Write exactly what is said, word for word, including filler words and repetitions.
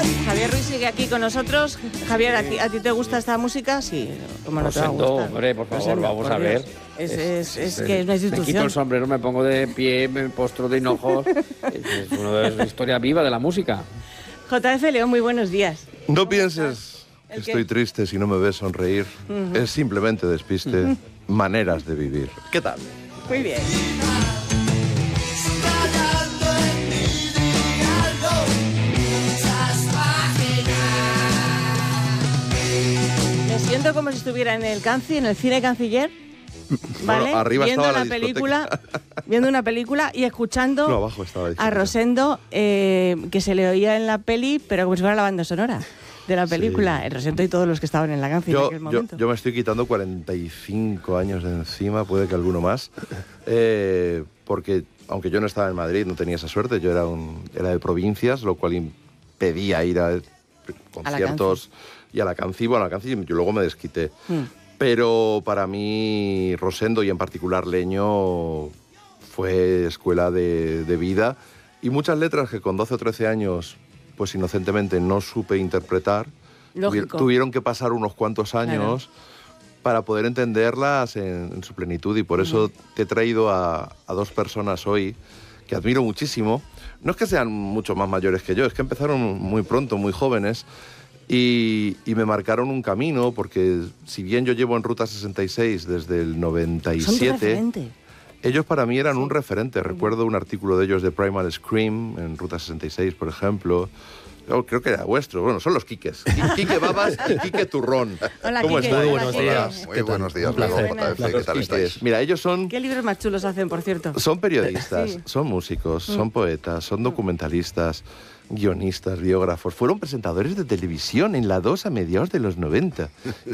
Javier Ruiz sigue aquí con nosotros. Javier, ¿a ti, ¿a ti te gusta esta música? Sí, ¿cómo no te va a Rosendo, gustar? hombre, por favor, Rosendo, vamos por a ver. Dios. Es, es, es, es que es una Me quito institución. el sombrero, me pongo de pie, me postro de hinojos. Es una de las historias vivas de la música. J F León, muy buenos días. No pienses que ¿El qué? estoy triste si no me ves sonreír. Uh-huh. Es simplemente despiste. Uh-huh. Maneras de vivir. ¿Qué tal? Muy bien. Me siento como si estuviera en el Canci, en el cine Canciller, ¿vale? Bueno, arriba viendo estaba una la película, viendo una película y escuchando no, abajo estaba a Rosendo, eh, que se le oía en la peli, pero como si fuera la banda sonora de la película. Sí. El Rosendo y todos los que estaban en la Canci en aquel momento. Yo, yo me estoy quitando cuarenta y cinco años de encima, puede que alguno más, eh, porque aunque yo no estaba en Madrid, no tenía esa suerte, yo era, un, era de provincias, lo cual impedía ir a conciertos y a la Canci. Bueno, a la Canci yo luego me desquité. Hmm. Pero para mí, Rosendo y en particular Leño fue escuela de, de vida, y muchas letras que con doce o trece años, pues inocentemente no supe interpretar, Lógico. tuvieron que pasar unos cuantos años claro. para poder entenderlas en, en su plenitud, y por eso uh-huh. te he traído a, a dos personas hoy que admiro muchísimo. No es que sean mucho más mayores que yo, es que empezaron muy pronto, muy jóvenes, y, y me marcaron un camino, porque si bien yo llevo en Ruta sesenta y seis desde el noventa y siete, ellos para mí eran un referente. Recuerdo un artículo de ellos de Primal Scream en Ruta sesenta y seis, por ejemplo. Yo creo que era vuestro. Bueno, son los Quiques. Quique Babas y Quique Turrón. Hola, ¿Cómo Quique. estás? Muy buenos días. Muy buenos días. ¿Qué tal estáis? Mira, ellos son... ¿Qué libros más chulos hacen, por cierto? Son periodistas, sí. son músicos, son poetas, son documentalistas, guionistas, biógrafos. Fueron presentadores de televisión en la dos a mediados de los noventa.